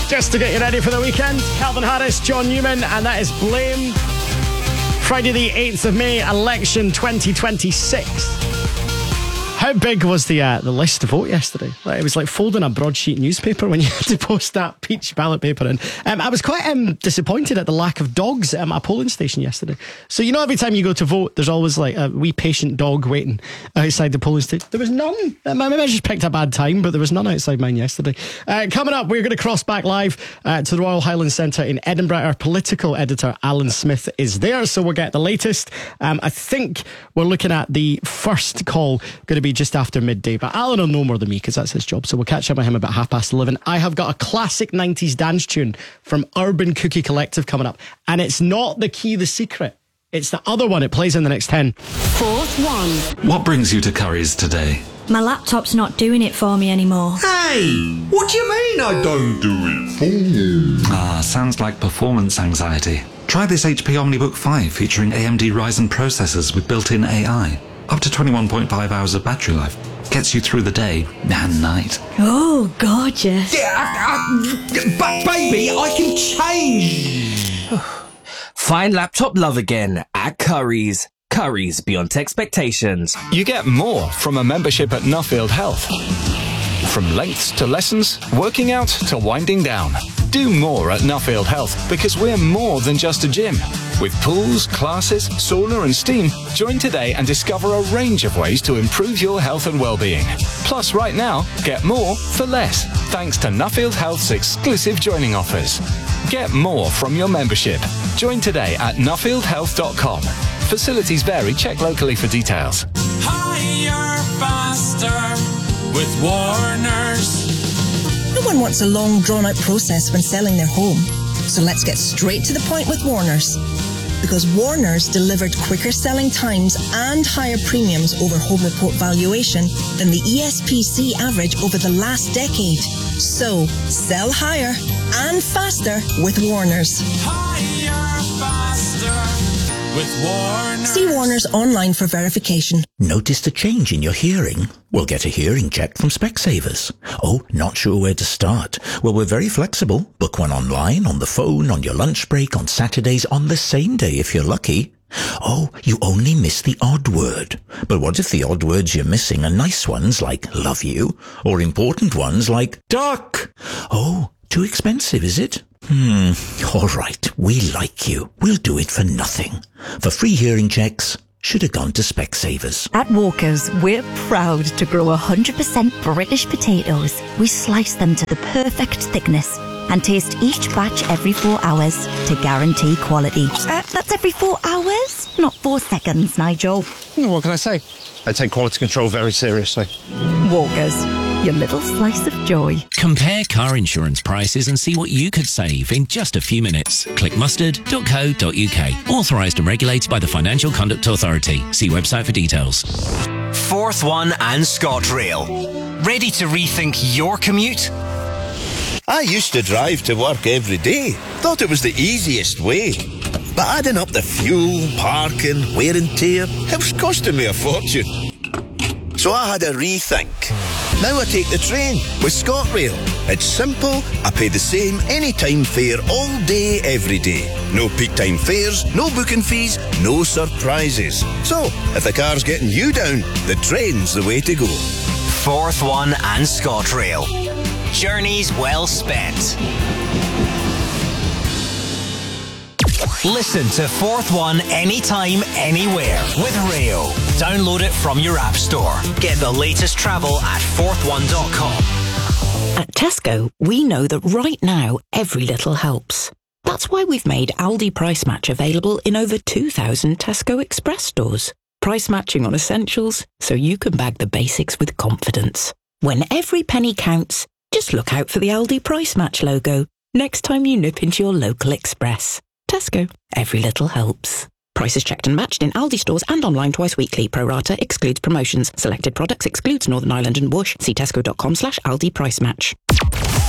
just to get you ready for the weekend. Calvin Harris, John Newman, and that is Blame. Friday the 8th of May, election 2026. How big was the list to vote yesterday? It was like folding a broadsheet newspaper when you had to post that peach ballot paper in. I was quite disappointed at the lack of dogs at a polling station yesterday. So, you know, every time you go to vote, there's always like a wee patient dog waiting outside the polling station. There was none. Maybe I just picked a bad time, but there was none outside mine yesterday. Coming up, we're going to cross back live to the Royal Highland Centre in Edinburgh. Our political editor, Alan Smith, is there, so we'll get the latest. I think we're looking at the first call, going to be just after midday, but Alan will know more than me because that's his job, so we'll catch up with him about 11:30. I have got a classic 90s dance tune from Urban Cookie Collective coming up, and it's not The Key, The Secret, it's the other one. It plays in the next 10. Fourth one. What brings you to Curry's today? My laptop's not doing it for me anymore. Hey, what do you mean I don't do it for you? Sounds like performance anxiety. Try this HP OmniBook 5 featuring AMD Ryzen processors with built-in AI. Up to 21.5 hours of battery life. Gets you through the day and night. Oh, gorgeous. But baby, I can change. Find laptop love again at Curry's. Curry's beyond expectations. You get more from a membership at Nuffield Health. From lengths to lessons, working out to winding down. Do more at Nuffield Health because we're more than just a gym. With pools, classes, sauna and steam, join today and discover a range of ways to improve your health and well-being. Plus, right now, get more for less, thanks to Nuffield Health's exclusive joining offers. Get more from your membership. Join today at nuffieldhealth.com. Facilities vary. Check locally for details. Higher, faster with Warners. No one wants a long, drawn-out process when selling their home. So let's get straight to the point with Warners. Because Warners delivered quicker selling times and higher premiums over home report valuation than the ESPC average over the last decade. So, sell higher and faster with Warners. Higher, faster with Warners. See Warners online for verification. Noticed a change in your hearing? Well, get a hearing check from Specsavers. Oh, not sure where to start? Well, we're very flexible. Book one online, on the phone, on your lunch break, on Saturdays, on the same day if you're lucky. Oh, you only miss the odd word. But what if the odd words you're missing are nice ones like love you, or important ones like duck? Oh, too expensive, is it? All right, we like you. We'll do it for nothing. For free hearing checks, should have gone to Specsavers. At Walker's, we're proud to grow 100% British potatoes. We slice them to the perfect thickness and taste each batch every 4 hours to guarantee quality. That's every 4 hours, not 4 seconds, Nigel. What can I say? I take quality control very seriously. Walker's, your little slice of joy. Compare car insurance prices and see what you could save in just a few minutes. Click mustard.co.uk. Authorised and regulated by the Financial Conduct Authority. See website for details. Fourth one and ScotRail. Ready to rethink your commute? I used to drive to work every day. Thought it was the easiest way. But adding up the fuel, parking, wear and tear, it was costing me a fortune. So I had a rethink. Now I take the train with ScotRail. It's simple. I pay the same anytime fare all day, every day. No peak time fares, no booking fees, no surprises. So, if the car's getting you down, the train's the way to go. Fourth one and ScotRail. Journeys well spent. Listen to Fourth One anytime, anywhere with Rayo. Download it from your app store. Get the latest travel at fourthone.com. At Tesco, we know that right now, every little helps. That's why we've made Aldi Price Match available in over 2,000 Tesco Express stores. Price matching on essentials, so you can bag the basics with confidence. When every penny counts, just look out for the Aldi Price Match logo next time you nip into your local Express. Tesco. Every little helps. Prices checked and matched in Aldi stores and online twice weekly. Pro rata excludes promotions. Selected products excludes Northern Ireland and Bush. See tesco.com/Aldi Price Match.